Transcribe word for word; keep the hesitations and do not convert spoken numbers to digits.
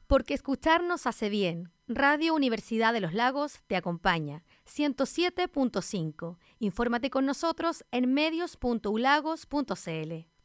Porque escucharnos hace bien. Radio Universidad de los Lagos te acompaña. ciento siete punto cinco. Infórmate con nosotros en medios punto u lagos punto c l.